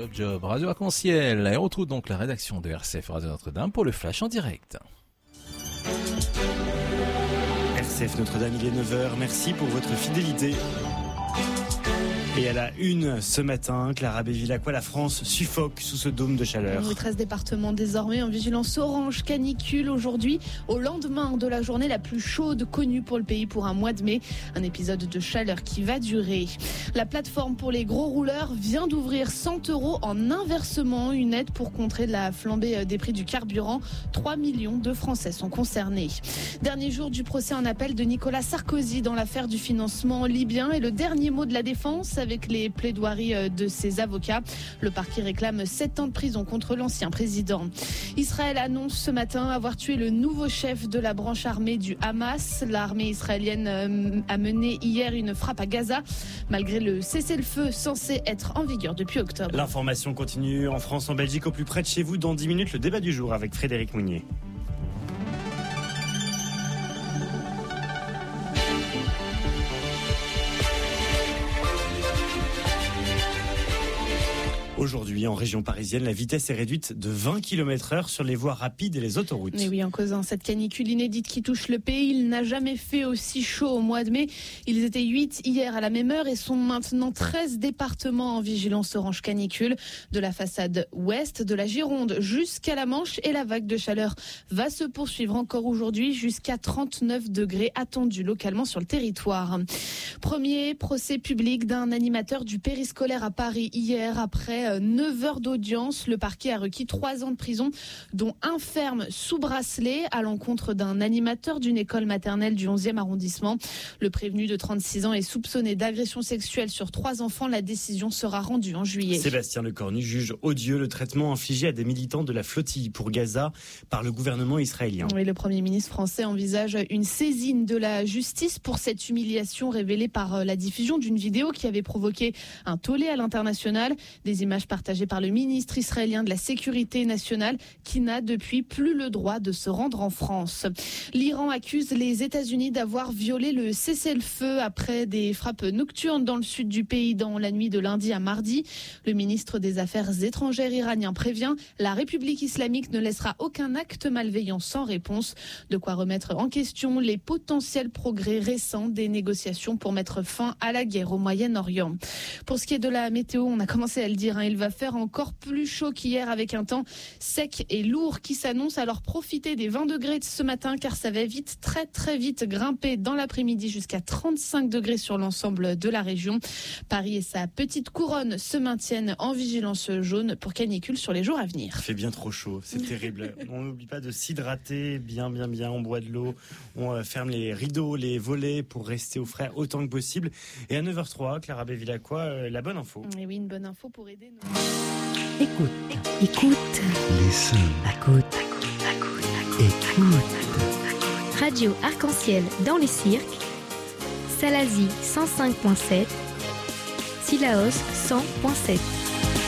Job, Radio Arc-en-Ciel. Et on retrouve donc la rédaction de RCF Radio Notre-Dame pour le Flash en direct. RCF Notre-Dame, il est 9h. Merci pour votre fidélité. Et à la une ce matin, Clara Bévilacqua, la France suffoque sous ce dôme de chaleur. 13 départements désormais en vigilance orange canicule aujourd'hui, au lendemain de la journée la plus chaude connue pour le pays pour un mois de mai. Un épisode de chaleur qui va durer. La plateforme pour les gros rouleurs vient d'ouvrir 100 € en inversement, une aide pour contrer la flambée des prix du carburant. 3 millions de Français sont concernés. Dernier jour du procès en appel de Nicolas Sarkozy dans l'affaire du financement libyen et le dernier mot de la défense avec les plaidoiries de ses avocats. Le parquet réclame 7 ans de prison contre l'ancien président. Israël annonce ce matin avoir tué le nouveau chef de la branche armée du Hamas. L'armée israélienne a mené hier une frappe à Gaza, malgré le cessez-le-feu censé être en vigueur depuis octobre. L'information continue en France, en Belgique, au plus près de chez vous. Dans 10 minutes, le débat du jour avec Frédéric Mounier. Aujourd'hui, en région parisienne, la vitesse est réduite de 20 km/h sur les voies rapides et les autoroutes. Et oui, en causant cette canicule inédite qui touche le pays, il n'a jamais fait aussi chaud au mois de mai. Ils étaient 8 hier à la même heure et sont maintenant 13 départements en vigilance orange canicule. De la façade ouest, de la Gironde jusqu'à la Manche, et la vague de chaleur va se poursuivre encore aujourd'hui jusqu'à 39 degrés attendus localement sur le territoire. Premier procès public d'un animateur du périscolaire à Paris hier après 9 heures d'audience. Le parquet a requis 3 ans de prison, dont un ferme sous bracelet à l'encontre d'un animateur d'une école maternelle du 11e arrondissement. Le prévenu de 36 ans est soupçonné d'agression sexuelle sur 3 enfants. La décision sera rendue en juillet. Sébastien Lecornu juge odieux le traitement infligé à des militants de la flottille pour Gaza par le gouvernement israélien. Oui, le Premier ministre français envisage une saisine de la justice pour cette humiliation révélée par la diffusion d'une vidéo qui avait provoqué un tollé à l'international. Des images partagées par le ministre israélien de la Sécurité nationale qui n'a depuis plus le droit de se rendre en France. L'Iran accuse les États-Unis d'avoir violé le cessez-le-feu après des frappes nocturnes dans le sud du pays dans la nuit de lundi à mardi. Le ministre des Affaires étrangères iranien prévient, la République islamique ne laissera aucun acte malveillant sans réponse. De quoi remettre en question les potentiels progrès récents des négociations pour mettre fin à la guerre au Moyen-Orient. Pour ce qui est de la météo, on a commencé à le dire, il va faire encore plus chaud qu'hier avec un temps sec et lourd qui s'annonce. Alors profitez des 20 degrés de ce matin car ça va vite, très très vite grimper dans l'après-midi jusqu'à 35 degrés sur l'ensemble de la région. Paris et sa petite couronne se maintiennent en vigilance jaune pour canicule sur les jours à venir. Il fait bien trop chaud, c'est terrible. On n'oublie pas de s'hydrater bien, on boit de l'eau, on ferme les rideaux, les volets pour rester au frais autant que possible. Et à 9h03, Clara Bévilacqua, la bonne info. Et oui, une bonne info pour aider nos... Écoute. Listen. Écoute. Radio Arc-en-Ciel dans les cirques. Salazie 105.7. Sillaos 100.7.